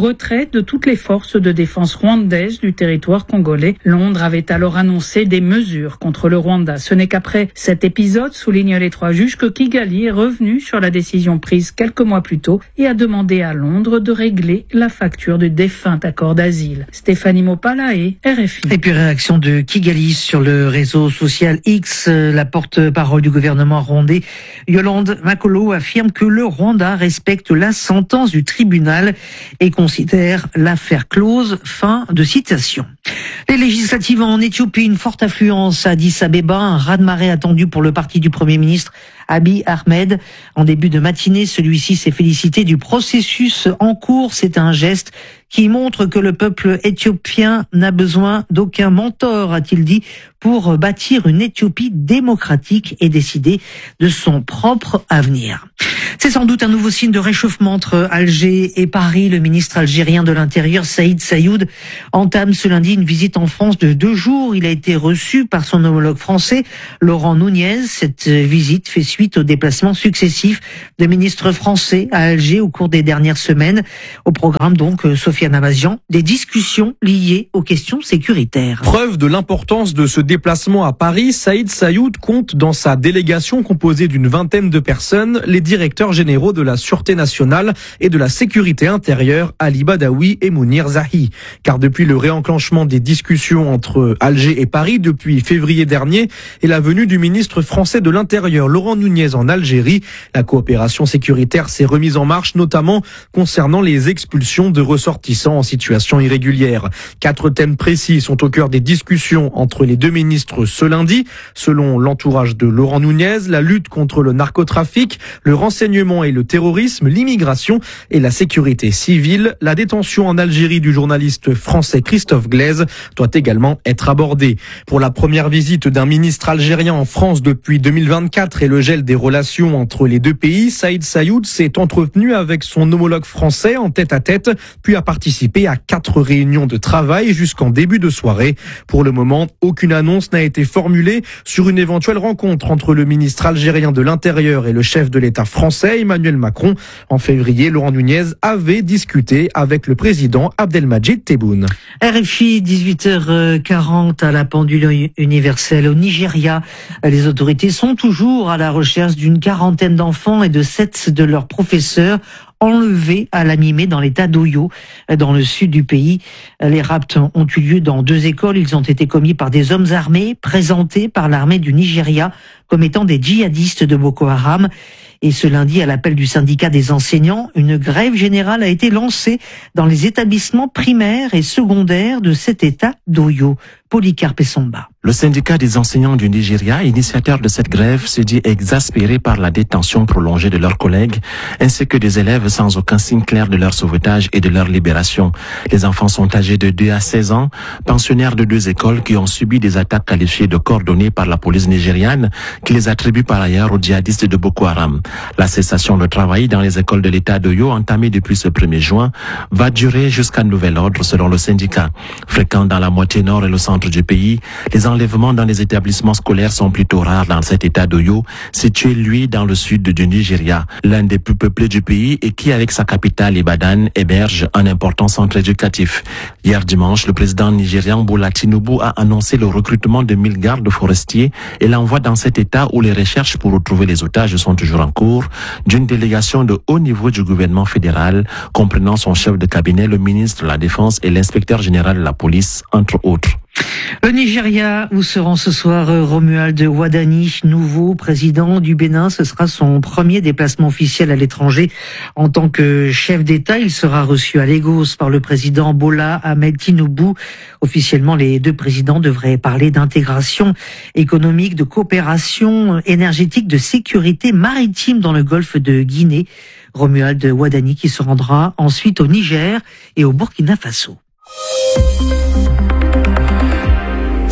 l'aide de toutes les forces de défense rwandaises du territoire congolais. Londres avait alors annoncé des mesures contre le Rwanda. Ce n'est qu'après cet épisode, soulignent les trois juges, que Kigali est revenu sur la décision prise quelques mois plus tôt et a demandé à Londres de régler la facture du défunt accord d'asile. Stéphanie Mopalae, R F I. Et puis réaction de Kigali sur le réseau social X. La porte-parole du gouvernement rwandais, Yolande Makolo, affirme que le Rwanda respecte la sentence du tribunal et considère l'affaire close. Fin de citation. Les législatives en Éthiopie, une forte affluence à Addis Abeba, un raz-de-marée attendu pour le parti du Premier ministre Abiy Ahmed. En début de matinée, celui-ci s'est félicité du processus en cours. C'est un geste qui montre que le peuple éthiopien n'a besoin d'aucun mentor, a-t-il dit, pour bâtir une Éthiopie démocratique et décider de son propre avenir. C'est sans doute un nouveau signe de réchauffement entre Alger et Paris. Le ministre algérien de l'Intérieur, Saïd Saïoud, entame ce lundi une visite en France de deux jours. Il a été reçu par son homologue français, Laurent Nunez. Cette visite fait suite aux déplacements successifs de ministres français à Alger au cours des dernières semaines. Au programme donc, Sofiane Amazian, des discussions liées aux questions sécuritaires. Preuve de l'importance de ce déplacement à Paris, Saïd Saïoud compte dans sa délégation composée d'une vingtaine de personnes les directeurs généraux de la Sûreté nationale et de la sécurité intérieure, Ali Badawi et Mounir Zahi. Car depuis le réenclenchement des discussions entre Alger et Paris depuis février dernier et la venue du ministre français de l'Intérieur, Laurent Nunez, en Algérie, la coopération sécuritaire s'est remise en marche, notamment concernant les expulsions de ressortissants en situation irrégulière. Quatre thèmes précis sont au cœur des discussions entre les deux ministres ce lundi. Selon l'entourage de Laurent Nunez, la lutte contre le narcotrafic, le renseignement et le terrorisme, l'immigration et la sécurité civile. La détention en Algérie du journaliste français Christophe Glaise doit également être abordée. Pour la première visite d'un ministre algérien en France depuis deux mille vingt-quatre et le gel des relations entre les deux pays, Saïd Saïoud s'est entretenu avec son homologue français en tête-à-tête, puis a participé à quatre réunions de travail jusqu'en début de soirée. Pour le moment, aucune annonce n'a été formulée sur une éventuelle rencontre entre le ministre algérien de l'Intérieur et le chef de l'État français, Emmanuel Macron. En février, Laurent Nunez avait discuté avec le président Abdelmadjid Tebboune. R F I, dix-huit heures quarante à la pendule universelle au Nigeria. Les autorités sont toujours à la recherche d'une quarantaine d'enfants et de sept de leurs professeurs enlevés à la mi-mai dans l'état d'Oyo, dans le sud du pays. Les rapts ont eu lieu dans deux écoles. Ils ont été commis par des hommes armés présentés par l'armée du Nigeria comme étant des djihadistes de Boko Haram. Et ce lundi, à l'appel du syndicat des enseignants, une grève générale a été lancée dans les établissements primaires et secondaires de cet état d'Oyo. Polycarpe Somba. Le syndicat des enseignants du Nigeria, initiateur de cette grève, se dit exaspéré par la détention prolongée de leurs collègues, ainsi que des élèves sans aucun signe clair de leur sauvetage et de leur libération. Les enfants sont âgés de deux à seize ans, pensionnaires de deux écoles qui ont subi des attaques qualifiées de coordonnées par la police nigériane, qui les attribue par ailleurs aux djihadistes de Boko Haram. La cessation de travail dans les écoles de l'État d'Oyo, entamée depuis ce premier juin, va durer jusqu'à nouvel ordre selon le syndicat. Fréquent dans la moitié nord et le centre du pays, les enlèvements dans les établissements scolaires sont plutôt rares dans cet état d'Oyo, situé lui dans le sud du Nigeria, l'un des plus peuplés du pays et qui, avec sa capitale Ibadan, héberge un important centre éducatif. Hier dimanche, le président nigérian Bola Tinubu a annoncé le recrutement de mille gardes forestiers et l'envoi dans cet état où les recherches pour retrouver les otages sont toujours en cours d'une délégation de haut niveau du gouvernement fédéral, comprenant son chef de cabinet, le ministre de la Défense et l'inspecteur général de la police, entre autres. Le Nigeria, où se rend ce soir Romuald Wadani, nouveau président du Bénin. Ce sera son premier déplacement officiel à l'étranger. En tant que chef d'État, il sera reçu à Lagos par le président Bola Ahmed Tinubu. Officiellement, les deux présidents devraient parler d'intégration économique, de coopération énergétique, de sécurité maritime dans le golfe de Guinée. Romuald Wadani qui se rendra ensuite au Niger et au Burkina Faso.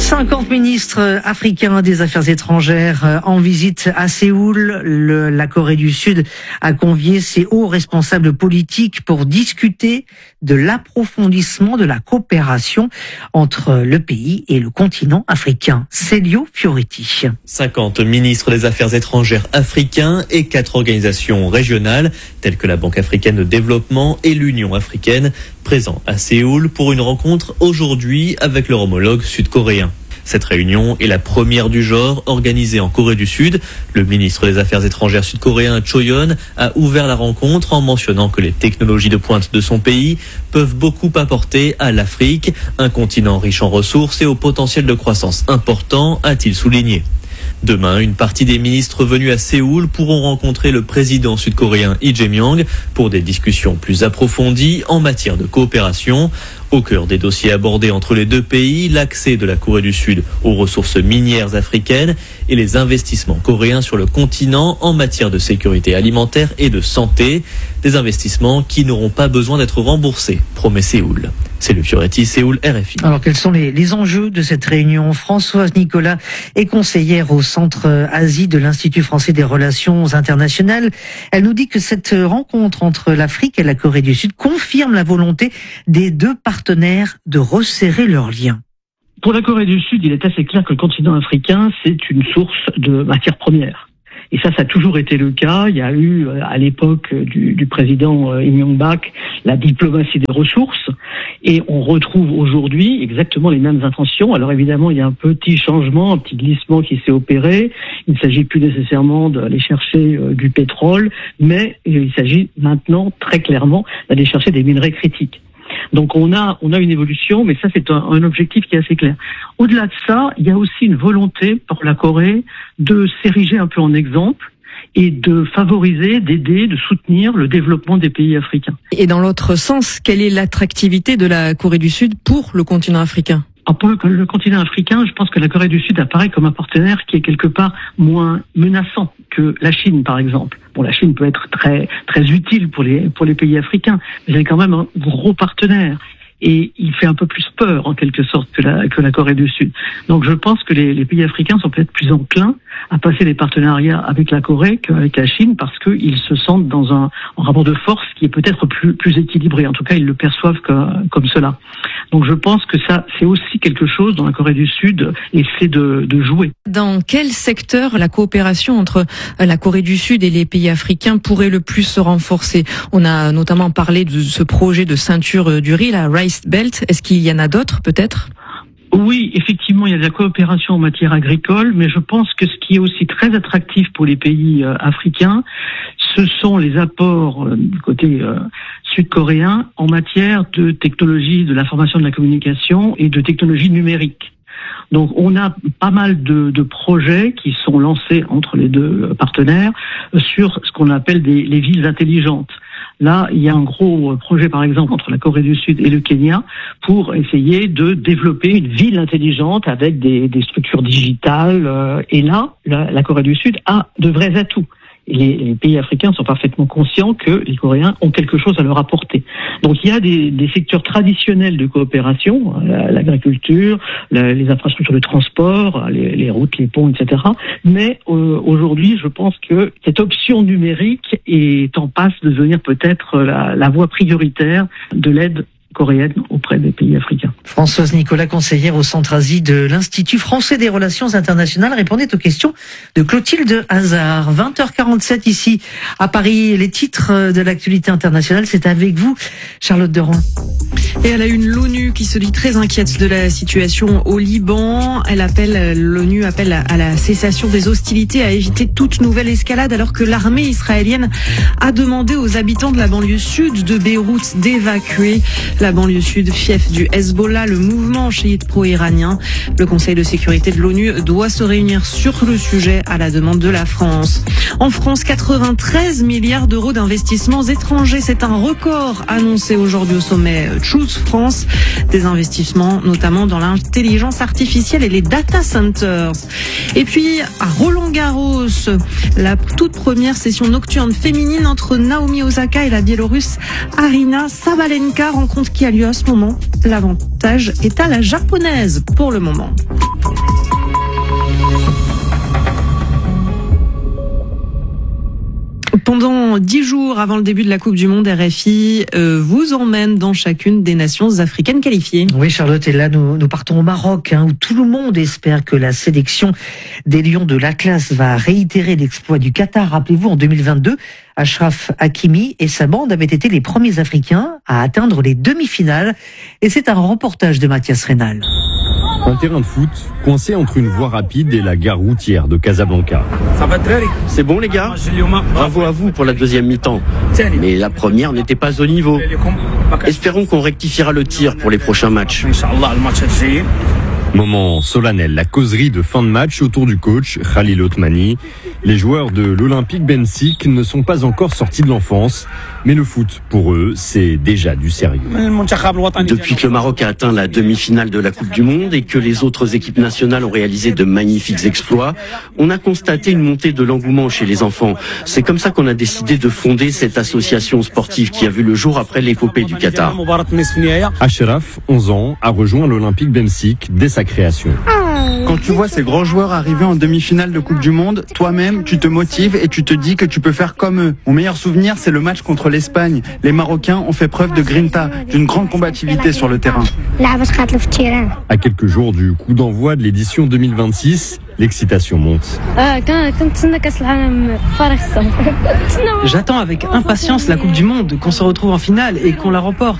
cinquante ministres africains des Affaires étrangères en visite à Séoul. Le, la Corée du Sud a convié ses hauts responsables politiques pour discuter de l'approfondissement de la coopération entre le pays et le continent africain. Célio Fioretti. cinquante ministres des Affaires étrangères africains et quatre organisations régionales, telles que la Banque africaine de développement et l'Union africaine, présents à Séoul pour une rencontre aujourd'hui avec leur homologue sud-coréen. Cette réunion est la première du genre organisée en Corée du Sud. Le ministre des Affaires étrangères sud-coréen Cho Yeon a ouvert la rencontre en mentionnant que les technologies de pointe de son pays peuvent beaucoup apporter à l'Afrique, un continent riche en ressources et au potentiel de croissance important, a-t-il souligné. Demain, une partie des ministres venus à Séoul pourront rencontrer le président sud-coréen Lee Jae-myung pour des discussions plus approfondies en matière de coopération. Au cœur des dossiers abordés entre les deux pays, l'accès de la Corée du Sud aux ressources minières africaines et les investissements coréens sur le continent en matière de sécurité alimentaire et de santé. Des investissements qui n'auront pas besoin d'être remboursés, promet Séoul. C'est le Fioretti, Séoul, R F I. Alors, quels sont les, les enjeux de cette réunion? Françoise Nicolas est conseillère au Centre Asie de l'Institut français des relations internationales. Elle nous dit que cette rencontre entre l'Afrique et la Corée du Sud confirme la volonté des deux partenaires de resserrer leurs liens. Pour la Corée du Sud, il est assez clair que le continent africain, c'est une source de matières premières. Et ça, ça a toujours été le cas. Il y a eu, à l'époque du, du président Im Myung-bak, la diplomatie des ressources. Et on retrouve aujourd'hui exactement les mêmes intentions. Alors évidemment, il y a un petit changement, un petit glissement qui s'est opéré. Il ne s'agit plus nécessairement d'aller chercher euh, du pétrole, mais il s'agit maintenant très clairement d'aller chercher des minerais critiques. Donc on a on a une évolution, mais ça c'est un, un objectif qui est assez clair. Au-delà de ça, il y a aussi une volonté pour la Corée de s'ériger un peu en exemple et de favoriser, d'aider, de soutenir le développement des pays africains. Et dans l'autre sens, quelle est l'attractivité de la Corée du Sud pour le continent africain ? Pour le continent africain, je pense que la Corée du Sud apparaît comme un partenaire qui est quelque part moins menaçant que la Chine, par exemple. Bon, la Chine peut être très très utile pour les pour les pays africains, mais elle est quand même un gros partenaire. Et il fait un peu plus peur, en quelque sorte, que la, que la Corée du Sud. Donc je pense que les, les pays africains sont peut-être plus enclins à passer des partenariats avec la Corée qu'avec la Chine, parce qu'ils se sentent dans un, un rapport de force qui est peut-être plus, plus équilibré. En tout cas, ils le perçoivent comme, comme cela. Donc je pense que ça, c'est aussi quelque chose dont la Corée du Sud essaie de, de jouer. Dans quel secteur la coopération entre la Corée du Sud et les pays africains pourrait le plus se renforcer? On a notamment parlé de ce projet de ceinture du riz, la Rice Belt. Est-ce qu'il y en a d'autres, peut-être? Oui, effectivement, il y a de la coopération en matière agricole, mais je pense que ce qui est aussi très attractif pour les pays euh, africains, ce sont les apports euh, du côté euh, sud-coréen en matière de technologie de l'information et de la communication et de technologie numérique. Donc on a pas mal de, de projets qui sont lancés entre les deux partenaires sur ce qu'on appelle des, les villes intelligentes. Là, il y a un gros projet, par exemple, entre la Corée du Sud et le Kenya pour essayer de développer une ville intelligente avec des, des structures digitales. Et là, la, la Corée du Sud a de vrais atouts. Les, les pays africains sont parfaitement conscients que les Coréens ont quelque chose à leur apporter. Donc il y a des, des secteurs traditionnels de coopération, l'agriculture, la, les infrastructures de transport, les, les routes, les ponts, et cetera. Mais euh, aujourd'hui, je pense que cette option numérique est en passe de devenir peut-être la, la voie prioritaire de l'aide coréenne auprès des pays africains. Françoise Nicolas, conseillère au Centre Asie de l'Institut français des relations internationales, répondait aux questions de Clotilde Hazard. vingt heures quarante-sept ici à Paris. Les titres de l'actualité internationale, c'est avec vous, Charlotte Deron. Et elle a une l'ONU qui se dit très inquiète de la situation au Liban. Elle appelle, l'ONU appelle à la cessation des hostilités, à éviter toute nouvelle escalade, alors que l'armée israélienne a demandé aux habitants de la banlieue sud de Beyrouth d'évacuer la banlieue sud, fief du Hezbollah, le mouvement chiite pro-iranien. Le Conseil de sécurité de l'ONU doit se réunir sur le sujet à la demande de la France. En France, quatre-vingt-treize milliards d'euros d'investissements étrangers. C'est un record annoncé aujourd'hui au sommet Choose France. Des investissements notamment dans l'intelligence artificielle et les data centers. Et puis, à Roland-Garros, la toute première session nocturne féminine entre Naomi Osaka et la Biélorusse Aryna Sabalenka, rencontre qui a lieu à ce moment. L'avantage est à la japonaise pour le moment. Pendant dix jours avant le début de la Coupe du Monde, R F I euh, vous emmène dans chacune des nations africaines qualifiées. Oui, Charlotte, et là nous, nous partons au Maroc, hein, où tout le monde espère que la sélection des Lions de l'Atlas va réitérer l'exploit du Qatar. Rappelez-vous, en deux mille vingt-deux, Achraf Hakimi et sa bande avaient été les premiers Africains à atteindre les demi-finales. Et c'est un reportage de Mathias Reynal. Un terrain de foot coincé entre une voie rapide et la gare routière de Casablanca. C'est bon les gars, bravo à vous pour la deuxième mi-temps. Mais la première n'était pas au niveau. Espérons qu'on rectifiera le tir pour les prochains matchs. Moment solennel, la causerie de fin de match autour du coach Khalil Othmani. Les joueurs de l'Olympique Bensik ne sont pas encore sortis de l'enfance, mais le foot, pour eux, c'est déjà du sérieux. Depuis que le Maroc a atteint la demi-finale de la Coupe du Monde et que les autres équipes nationales ont réalisé de magnifiques exploits, on a constaté une montée de l'engouement chez les enfants. C'est comme ça qu'on a décidé de fonder cette association sportive qui a vu le jour après l'épopée du Qatar. Achraf, onze ans, a rejoint l'Olympique Bensik dès sa création. Quand tu vois ces grands joueurs arriver en demi-finale de Coupe du Monde, toi-même, tu te motives et tu te dis que tu peux faire comme eux. Mon meilleur souvenir, c'est le match contre l'Espagne. Les Marocains ont fait preuve de grinta, d'une grande combativité sur le terrain. À quelques jours du coup d'envoi de l'édition deux mille vingt-six, l'excitation monte. J'attends avec impatience la Coupe du Monde, qu'on se retrouve en finale et qu'on la remporte.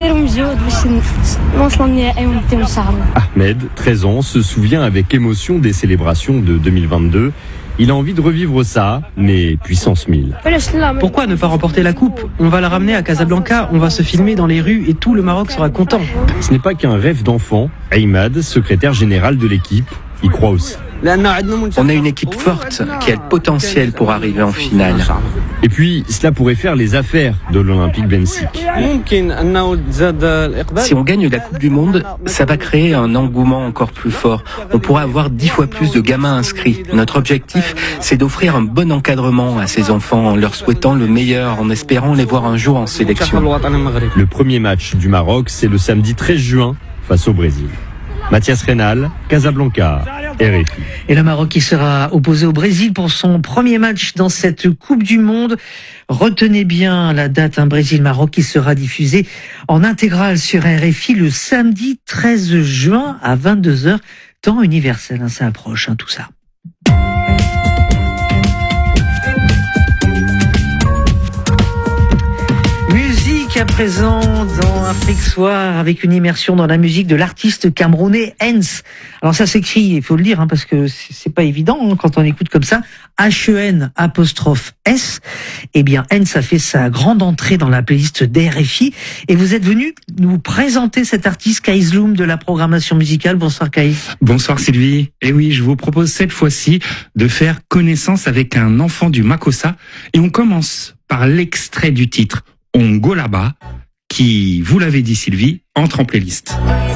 Ahmed, treize ans, se souvient avec émotion des célébrations de deux mille vingt-deux. Il a envie de revivre ça, mais puissance mille. Pourquoi ne pas remporter la coupe? On va la ramener à Casablanca, on va se filmer dans les rues et tout le Maroc sera content. Ce n'est pas qu'un rêve d'enfant. Ahmad, secrétaire général de l'équipe, y croit aussi. On a une équipe forte qui a le potentiel pour arriver en finale. Et puis, cela pourrait faire les affaires de l'Olympique Bensik. Si on gagne la Coupe du Monde, ça va créer un engouement encore plus fort. On pourra avoir dix fois plus de gamins inscrits. Notre objectif, c'est d'offrir un bon encadrement à ces enfants en leur souhaitant le meilleur, en espérant les voir un jour en sélection. Le premier match du Maroc, c'est le samedi treize juin face au Brésil. Mathias Reynal, Casablanca, R F I. Et le Maroc qui sera opposé au Brésil pour son premier match dans cette Coupe du Monde. Retenez bien la date, un Brésil-Maroc qui sera diffusé en intégrale sur R F I le samedi treize juin à vingt-deux heures, temps universel, hein, ça approche, hein, tout ça. À présent dans Afrique Soir avec une immersion dans la musique de l'artiste camerounais Hens. Alors ça s'écrit, il faut le dire, hein, parce que c'est pas évident hein, quand on écoute comme ça, H E N apostrophe S. Eh bien Hens a fait sa grande entrée dans la playlist d'R F I et vous êtes venu nous présenter cet artiste Kaïs Loum de la programmation musicale. Bonsoir Kaïs. Bonsoir Sylvie. Et oui, je vous propose cette fois-ci de faire connaissance avec un enfant du Makossa et on commence par l'extrait du titre Ongolaba, qui, vous l'avez dit Sylvie, entre en playlist.